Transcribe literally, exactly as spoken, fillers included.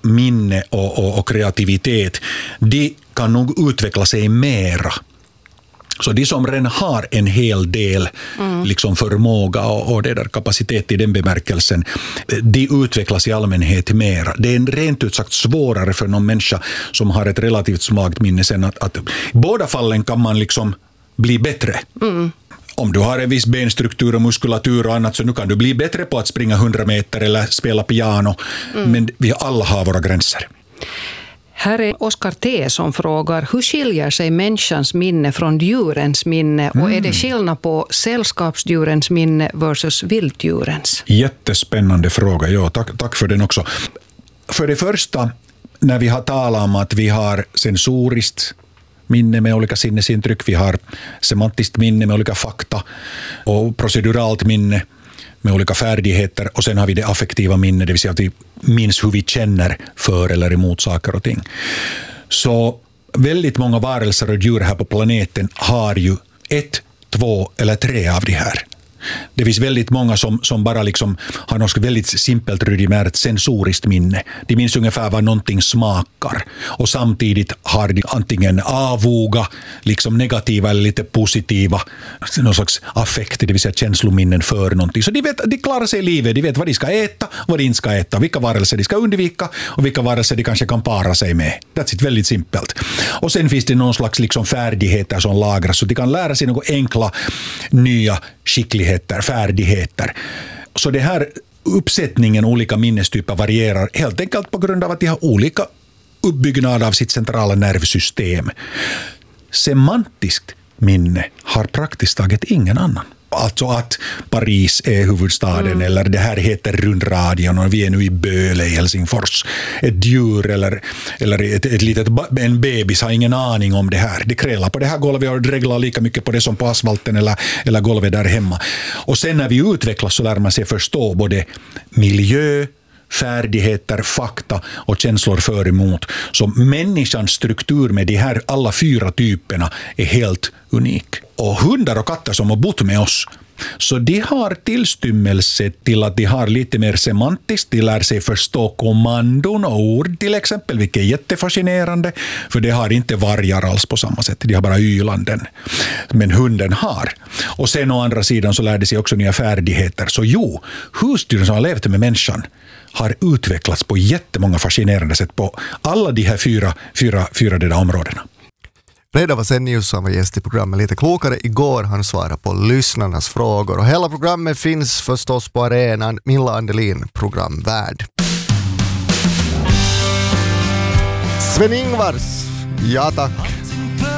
minne och, och, och kreativitet, de kan nog utveckla sig mera. Så de som redan har en hel del mm. liksom förmåga och, och det där kapacitet i den bemärkelsen, de utvecklas i allmänhet mera. Det är en rent ut sagt svårare för någon människa som har ett relativt svagt minne sen att, att i båda fallen kan man liksom bli bättre. Mm. Om du har en viss benstruktur och muskulatur och annat så nu kan du bli bättre på att springa hundra meter eller spela piano. Mm. Men vi alla har våra gränser. Här är Oskar T. som frågar, hur skiljer sig människans minne från djurens minne och mm. är det skillnad på sällskapsdjurens minne versus vilddjurens? Jättespännande fråga, ja, tack, tack för den också. För det första, när vi har talat om att vi har sensoriskt minne med olika sinnesintryck, vi har semantiskt minne med olika fakta och proceduralt minne med olika färdigheter och sen har vi det affektiva minne, det vill säga att vi minns hur vi känner för eller emot saker och ting. Så väldigt många varelser och djur här på planeten har ju ett, två eller tre av de här. Det finns väldigt många som, som bara liksom har något väldigt simpelt rudimärt sensoriskt minne. De minns ungefär vad någonting smakar. Och samtidigt har de antingen avoga, liksom negativa eller lite positiva, någon slags affekt, det vill säga känslominnen för någonting. Så de, vet, de klarar sig i livet, de vet vad de ska äta och vad de inte ska äta, vilka varelser de ska undvika och vilka varelser de kanske kan para sig med. Det är väldigt simpelt. Och sen finns det någon slags liksom färdigheter som lagras, så de kan lära sig något enkla, nya skickligheter, färdigheter. Så det här uppsättningen olika minnestyper varierar helt enkelt på grund av att de har olika uppbyggnad av sitt centrala nervsystem. Semantiskt minne har praktiskt taget ingen annan. Alltså att Paris är huvudstaden mm. eller det här heter rundradion och vi är nu i Böle i Helsingfors. Ett djur eller, eller ett, ett litet en bebis har ingen aning om det här. Det krälar på det här golvet och dreglar lika mycket på det som på asfalten eller, eller golvet där hemma. Och sen när vi utvecklas så lär man sig förstå både miljö, färdigheter, fakta och känslor för emot. Så människans struktur med de här alla fyra typerna är helt unik. Och hundar och katter som har bott med oss, så de har tillstymmelse till att de har lite mer semantiskt, de lär sig förstå kommandon och ord till exempel, vilket är jättefascinerande, för det har inte vargar alls på samma sätt, de har bara ylanden. Men hunden har. Och sen å andra sidan så lär de sig också nya färdigheter. Så jo, husdjuren som har levt med människan har utvecklats på jättemånga fascinerande sätt på alla de här fyra, fyra, fyra de där områdena. Redan var Sennius som var gäst i programmet Lite klokare igår. Han svarade på lyssnarnas frågor. Och hela programmet finns förstås på arenan Milla Andelin, programvärd. Sven-Ingvars, ja tack.